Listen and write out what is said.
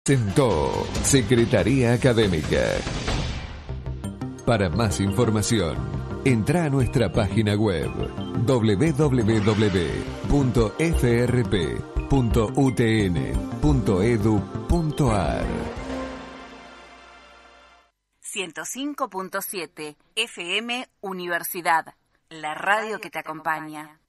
Presentó Secretaría Académica. Para más información, entra a nuestra página web www.frp.utn.edu.ar. 105.7 FM Universidad, la radio que te acompaña.